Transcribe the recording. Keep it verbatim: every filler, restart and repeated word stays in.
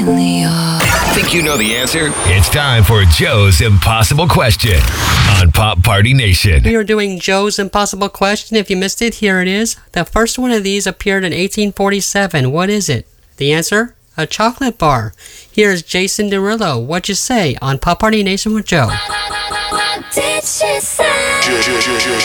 Think you know the answer? It's time for Joe's Impossible Question on Pop Party Nation. We are doing Joe's Impossible Question. If you missed it, here it is. The first one of these appeared in eighteen forty-seven. What is it? The answer? A chocolate bar. Here's Jason Derulo. What you say on Pop Party Nation with Joe? What did she say?